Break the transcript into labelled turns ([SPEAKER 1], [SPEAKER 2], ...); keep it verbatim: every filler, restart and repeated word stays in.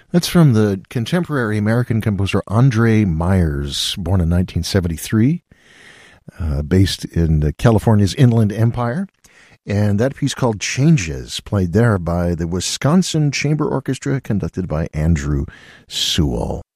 [SPEAKER 1] That's from the contemporary American composer Andre Myers, born in nineteen seventy-three, uh, based in uh, California's Inland Empire. And that piece called Changes, played there by the Wisconsin Chamber Orchestra, conducted by Andrew Sewell.